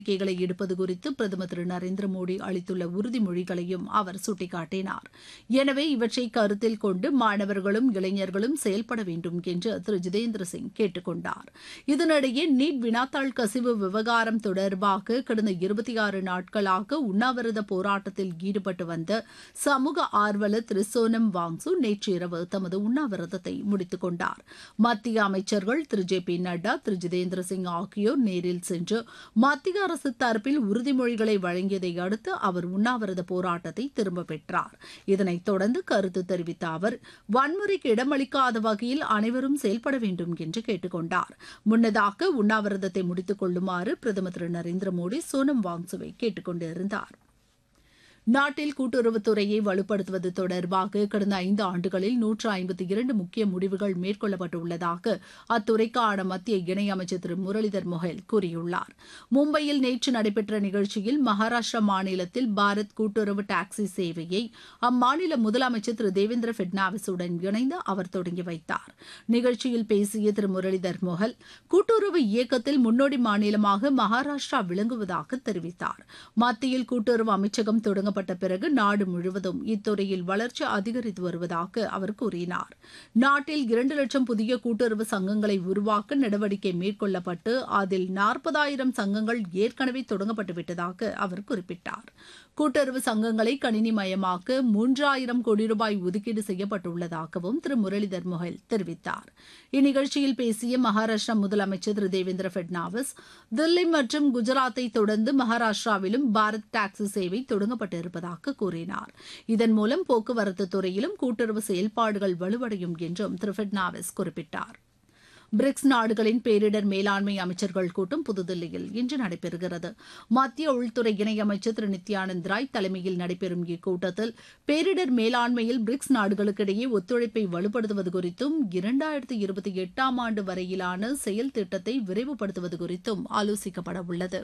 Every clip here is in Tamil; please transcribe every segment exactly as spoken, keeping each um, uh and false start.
நடவடிக்கைகளை எடுப்பது குறித்து பிரதமர் திரு நரேந்திர மோடி அளித்துள்ள உறுதிமொழிகளையும் அவர் சுட்டிக்காட்டினார். எனவே இவற்றை கருத்தில் கொண்டு மாணவர்களும் இளைஞர்களும் செயல்பட வேண்டும் என்று திரு ஜிதேந்திர சிங் கேட்டுக் கொண்டார். இதனிடையே நீட் வினாத்தாள் கசிவு விவகாரம் தொடர்பாக கடந்த இருபத்தி ஆறு நாட்களாக உண்ணாவிரத போராட்டத்தில் ஈடுபட்டு வந்த சமூக ஆர்வலர் திரு சோனம் வாங்சு நேற்று இரவு தமது உண்ணாவிரதத்தை முடித்துக் கொண்டார். மத்திய அமைச்சர்கள் திரு ஜே பி நட்டா, திரு ஜிதேந்திர சிங் ஆகியோர் நேரில் சென்று மத்திய அரசு தரப்பில் உறுதிமொழிகளை வழங்கியதை அடுத்து அவர் உண்ணாவிரத போராட்டத்தை திரும்ப பெற்றார். இதனைத் தொடர்ந்து கருத்து தெரிவித்த அவர் வன்முறைக்கு இடமளிக்காத வகையில் அனைவரும் செயல்பட வேண்டும் என்று கேட்டுக் கொண்டார். முன்னதாக உண்ணாவிரதத்தை முடித்துக் கொள்ளுமாறு பிரதமர் திரு நரேந்திர மோடி சோனம் வாங்சுவை கேட்டுக் கொண்டிருந்தார். நாட்டில் கூட்டுறவுத்துறையை வலுப்படுத்துவது தொடர்பாக கடந்த ஐந்து ஆண்டுகளில் நூற்று ஐம்பத்தி இரண்டு முக்கிய முடிவுகள் மேற்கொள்ளப்பட்டுள்ளதாக அத்துறைக்கான மத்திய இணையமைச்சர் திரு முரளிதர் மொஹல் கூறியுள்ளார். மும்பையில் நேற்று நடைபெற்ற நிகழ்ச்சியில் மகாராஷ்டிரா மாநிலத்தில் பாரத் கூட்டுறவு டாக்ஸி சேவையை அம்மாநில முதலமைச்சர் திரு தேவேந்திர பட்னாவிஸுடன் இணைந்து அவர் தொடங்கி வைத்தார். நிகழ்ச்சியில் பேசிய திரு முரளிதர் மொஹல் கூட்டுறவு இயக்கத்தில் முன்னோடி மாநிலமாக மகாராஷ்டிரா விளங்குவதாக தெரிவித்தார். மத்தியில் கூட்டுறவு அமைச்சகம் தொடங்க பட்ட பிறகு நாடு முழுவதும் இத்துறையில் வளர்ச்சி அதிகரித்து வருவதாக அவர் கூறினார். நாட்டில் இரண்டு லட்சம் புதிய கூட்டுறவு சங்கங்களை உருவாக்க நடவடிக்கை மேற்கொள்ளப்பட்டு அதில் நாற்பதாயிரம் சங்கங்கள் ஏற்கனவே தொடங்கப்பட்டுவிட்டதாக அவர் குறிப்பிட்டார். கூட்டுறவு சங்கங்களை கணினிமயமாக்க மூன்றாயிரம் கோடி ரூபாய் ஒதுக்கீடு செய்யப்பட்டுள்ளதாகவும் திரு முரளிதர் மொஹல் தெரிவித்தார். இந்நிகழ்ச்சியில் பேசிய மகாராஷ்டிரா முதலமைச்சர் திரு தேவேந்திர பட்னாவிஸ் தில்லி மற்றும் குஜராத்தை தொடர்ந்து மகாராஷ்டிராவிலும் பாரத் டாக்ஸி சேவை தொடங்கப்பட்டு இருப்பதாக கூறினார். இதன் மூலம் போக்குவரத்து துறையிலும் கூட்டுறவு செயல்பாடுகள் வலுவடையும் என்றும் திரு பட்னாவிஸ் குறிப்பிட்டார். பிரிக்ஸ் நாடுகளின் பேரிடர் மேலாண்மை அமைச்சர்கள் கூட்டம் புதுதில்லியில் இன்று நடைபெறுகிறது. மத்திய உள்துறை இணையமைச்சர் திரு நித்யானந்த் ராய் தலைமையில் நடைபெறும் இக்கூட்டத்தில் பேரிடர் மேலாண்மையில் பிரிக்ஸ் நாடுகளுக்கிடையே ஒத்துழைப்பை வலுப்படுத்துவது குறித்தும் இரண்டாயிரத்தி இருபத்தி எட்டாம் ஆண்டு வரையிலான செயல் திட்டத்தை விரைவுபடுத்துவது குறித்தும் ஆலோசிக்கப்பட உள்ளது.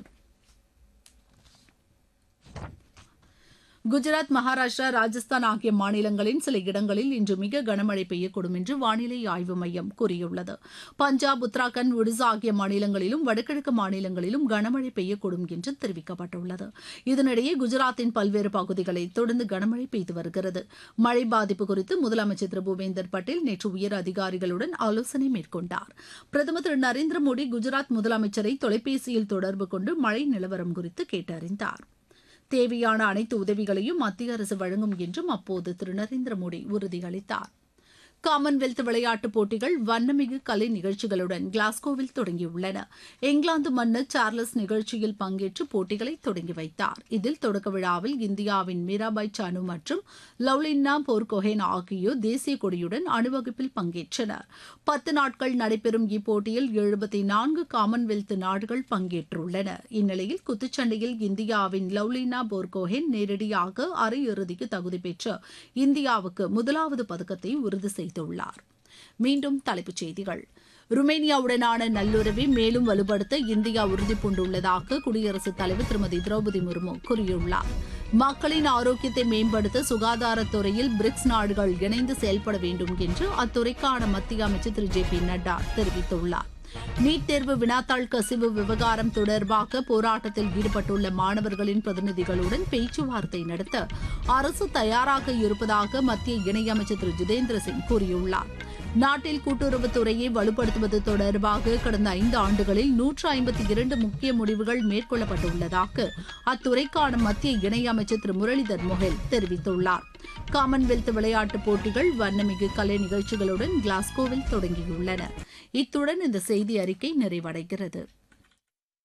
குஜராத், மகாராஷ்டிரா, ராஜஸ்தான் ஆகிய மாநிலங்களின் சில இடங்களில் இன்று மிக கனமழை பெய்யக்கூடும் என்று வானிலை ஆய்வு மையம் கூறியுள்ளது. பஞ்சாப், உத்தராகண்ட், ஒடிசா ஆகிய மாநிலங்களிலும் வடகிழக்கு மாநிலங்களிலும் கனமழை பெய்யக்கூடும் என்று தெரிவிக்கப்பட்டுள்ளது. இதனிடையே குஜராத்தின் பல்வேறு பகுதிகளில் தொடர்ந்து கனமழை பெய்து வருகிறது. மழை பாதிப்பு குறித்து முதலமைச்சர் திரு பூபேந்தர் பட்டேல் நேற்று உயர் அதிகாரிகளுடன் ஆலோசனை மேற்கொண்டார். பிரதமர் திரு நரேந்திர மோடி குஜராத் முதலமைச்சரை தொலைபேசியில் தொடர்பு கொண்டு மழை நிலவரம் குறித்து கேட்டறிந்தார். தேவையான அனைத்து உதவிகளையும் மத்திய அரசு வழங்கும் என்றும் அப்போது திரு நரேந்திர மோடி உறுதியளித்தார். காமன்வெல்த் விளையாட்டுப் போட்டிகள் வண்ணமிகு கலை நிகழ்ச்சிகளுடன் கிளாஸ்கோவில் தொடங்கியுள்ளன. இங்கிலாந்து மன்னர் சார்லஸ் நிகழ்ச்சியில் பங்கேற்று போட்டிகளை தொடங்கி வைத்தார். இதில் தொடக்க விழாவில் இந்தியாவின் மீராபாய் சானு மற்றும் லவ்லினா போர்கோஹென் ஆகியோர் தேசிய கொடியுடன் அணிவகுப்பில் பங்கேற்றனர். பத்து நாட்கள் நடைபெறும் இப்போட்டியில் எழுபத்தி நான்கு காமன்வெல்த் நாடுகள் பங்கேற்றுள்ளன. இந்நிலையில் குத்துச்சண்டையில் இந்தியாவின் லவ்லினா போர்கோஹென் நேரடியாக அரையிறுதிக்கு தகுதி பெற்று இந்தியாவுக்கு முதலாவது பதக்கத்தை உறுதி செய்தார். மீண்டும் தலைப்புச் செய்திகள். ருமேனியாவுடனான நல்லுறவை மேலும் வலுப்படுத்த இந்தியா உறுதிபூண்டுள்ளதாக குடியரசுத் தலைவர் திருமதி திரௌபதி முர்மு கூறியுள்ளார். மக்களின் ஆரோக்கியத்தை மேம்படுத்த சுகாதாரத்துறையில் பிரிக்ஸ் நாடுகள் இணைந்து செயல்பட வேண்டும் என்று அத்துறைக்கான மத்திய அமைச்சர் திரு ஜே பி நட்டா தெரிவித்துள்ளார். நீட் தேர்வு வினாத்தாள் கசிவு விவகாரம் தொடர்பாக போராட்டத்தில் ஈடுபட்டுள்ள மாணவர்களின் பிரதிநிதிகளுடன் பேச்சுவார்த்தை நடத்த அரசு தயாராக இருப்பதாக மத்திய இணையமைச்சர் திரு ஜிதேந்திர சிங் கூறியுள்ளார். நாட்டில் கூட்டுறவுத்துறையை வலுப்படுத்துவது தொடர்பாக கடந்த ஐந்து ஆண்டுகளில் நூற்று ஐம்பத்தி இரண்டு முக்கிய முடிவுகள் மேற்கொள்ளப்பட்டுள்ளதாக அத்துறைக்கான மத்திய இணையமைச்சர் திரு முரளிதர் மொஹல் தெரிவித்துள்ளார். காமன்வெல்த் விளையாட்டுப் போட்டிகள் வண்ணமிகு கலை நிகழ்ச்சிகளுடன் கிளாஸ்கோவில் தொடங்கியுள்ளன. இத்துடன் இந்த செய்தி அறிக்கை நிறைவடைகிறது.